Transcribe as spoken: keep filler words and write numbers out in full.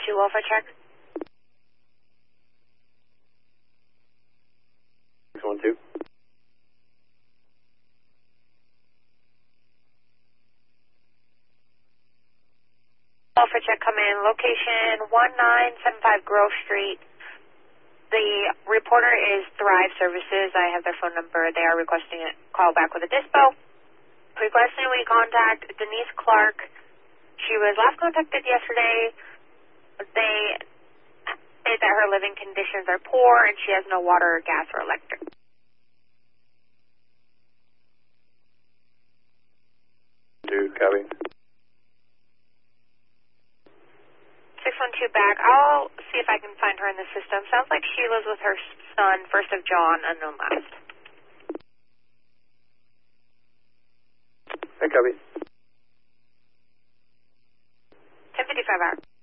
two Alpha check. six one two. Alpha check, come in. Location one nine seven five Grove Street. The reporter is Thrive Services. I have their phone number. They are requesting a call back with a dispo. Requesting we contact Denise Clark. She was last contacted yesterday. They say that her living conditions are poor and she has no water, gas, or electric. Two, copy. six one two back. I'll see if I can find her in the system. Sounds like she lives with her son, first of John, unknown last. Hey, copy. ten fifty-five hour.